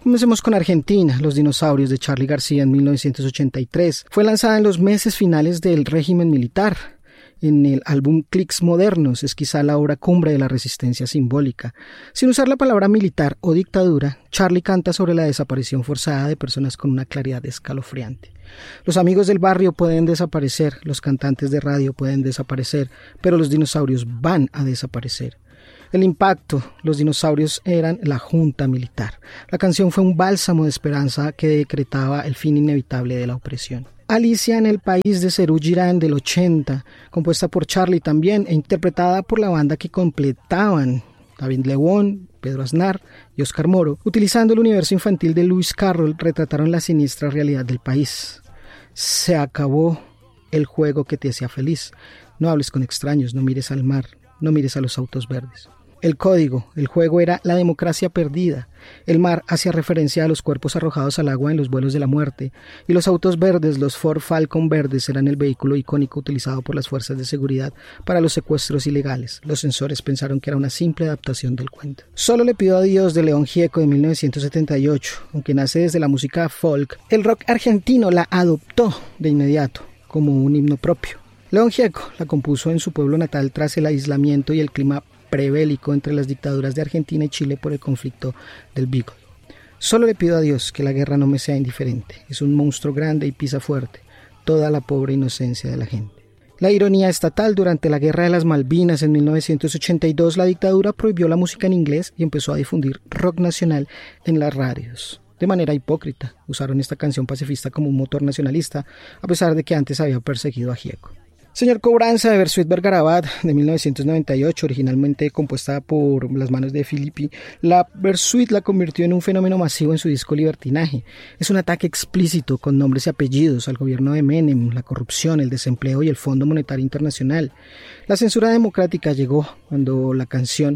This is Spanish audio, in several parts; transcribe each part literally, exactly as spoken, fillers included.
Comencemos con Argentina, Los dinosaurios de Charly García en mil novecientos ochenta y tres. Fue lanzada en los meses finales del régimen militar. En el álbum Clics Modernos es quizá la obra cumbre de la resistencia simbólica. Sin usar la palabra militar o dictadura, Charly canta sobre la desaparición forzada de personas con una claridad escalofriante. Los amigos del barrio pueden desaparecer, los cantantes de radio pueden desaparecer, pero los dinosaurios van a desaparecer. El impacto, los dinosaurios eran la junta militar. La canción fue un bálsamo de esperanza que decretaba el fin inevitable de la opresión. Alicia en el país de Serú Girán del ochenta, compuesta por Charly también e interpretada por la banda que completaban David Lebón, Pedro Aznar y Oscar Moro, utilizando el universo infantil de Lewis Carroll, retrataron la siniestra realidad del país. Se acabó el juego que te hacía feliz. No hables con extraños, no mires al mar, no mires a los autos verdes. El código, el juego era la democracia perdida. El mar hacía referencia a los cuerpos arrojados al agua en los vuelos de la muerte. Y los autos verdes, los Ford Falcon verdes, eran el vehículo icónico utilizado por las fuerzas de seguridad para los secuestros ilegales. Los censores pensaron que era una simple adaptación del cuento. Solo le pido a Dios de León Gieco de mil novecientos setenta y ocho. Aunque nace desde la música folk, el rock argentino la adoptó de inmediato como un himno propio. León Gieco la compuso en su pueblo natal tras el aislamiento y el clima prebélico entre las dictaduras de Argentina y Chile por el conflicto del Beagle. Solo le pido a Dios que la guerra no me sea indiferente. Es un monstruo grande y pisa fuerte toda la pobre inocencia de la gente. La ironía estatal: durante la Guerra de las Malvinas en mil novecientos ochenta y dos, la dictadura prohibió la música en inglés y empezó a difundir rock nacional en las radios. De manera hipócrita, usaron esta canción pacifista como un motor nacionalista, a pesar de que antes había perseguido a Gieco. Señor Cobranza de Bersuit Vergarabat de mil novecientos noventa y ocho, originalmente compuesta por las manos de Filippi, la Bersuit la convirtió en un fenómeno masivo en su disco Libertinaje. Es un ataque explícito con nombres y apellidos al gobierno de Menem, la corrupción, el desempleo y el Fondo Monetario Internacional. La censura democrática llegó cuando la canción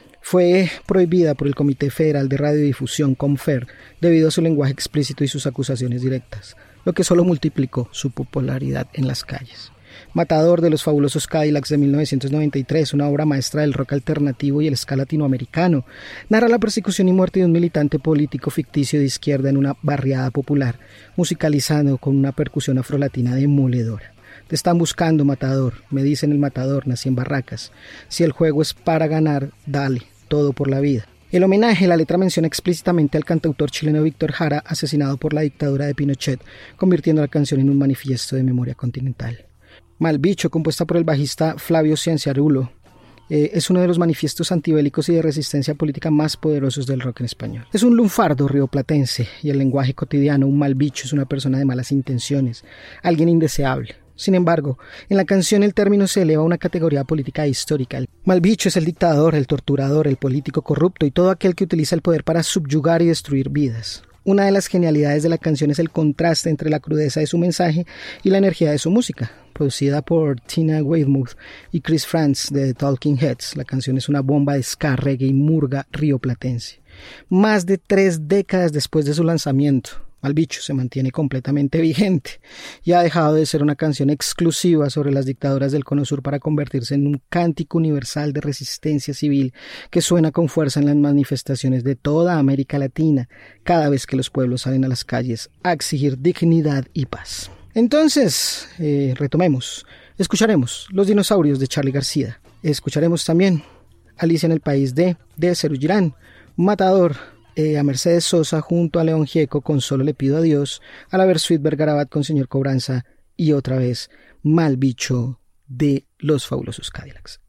fue prohibida por el Comité Federal de Radiodifusión, Comfer, debido a su lenguaje explícito y sus acusaciones directas, lo que solo multiplicó su popularidad en las calles. Matador de los fabulosos Cadillacs de mil novecientos noventa y tres, una obra maestra del rock alternativo y el ska latinoamericano, narra la persecución y muerte de un militante político ficticio de izquierda en una barriada popular, musicalizado con una percusión afrolatina demoledora. Te están buscando, matador, me dicen el matador, nací en Barracas. Si el juego es para ganar, dale, todo por la vida. El homenaje, la letra menciona explícitamente al cantautor chileno Víctor Jara, asesinado por la dictadura de Pinochet, convirtiendo la canción en un manifiesto de memoria continental. Malbicho, compuesta por el bajista Flavio Cianciarulo, eh, es uno de los manifiestos antibélicos y de resistencia política más poderosos del rock en español. Es un lunfardo rioplatense y el lenguaje cotidiano, un malbicho es una persona de malas intenciones, alguien indeseable. Sin embargo, en la canción el término se eleva a una categoría política histórica. El malbicho es el dictador, el torturador, el político corrupto y todo aquel que utiliza el poder para subyugar y destruir vidas. Una de las genialidades de la canción es el contraste entre la crudeza de su mensaje y la energía de su música. Producida por Tina Weymouth y Chris Frantz de The Talking Heads, la canción es una bomba de ska, reggae y murga rioplatense. Más de tres décadas después de su lanzamiento, Malbicho se mantiene completamente vigente y ha dejado de ser una canción exclusiva sobre las dictaduras del Cono Sur para convertirse en un cántico universal de resistencia civil que suena con fuerza en las manifestaciones de toda América Latina cada vez que los pueblos salen a las calles a exigir dignidad y paz. Entonces, eh, retomemos. Escucharemos Los dinosaurios de Charly García. Escucharemos también Alicia en el país de, de Serú Girán, Matador, eh, a Mercedes Sosa junto a León Gieco con Solo le pido a Dios, a la Bersuit Vergarabat con Señor Cobranza y otra vez Malbicho de los fabulosos Cadillacs.